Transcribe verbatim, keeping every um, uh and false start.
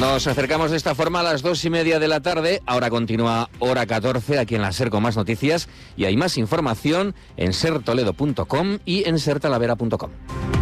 Nos acercamos de esta forma a las dos y media de la tarde. Ahora continúa Hora catorce aquí en la SER con más noticias y hay más información en ser toledo punto com y en ser talavera punto com.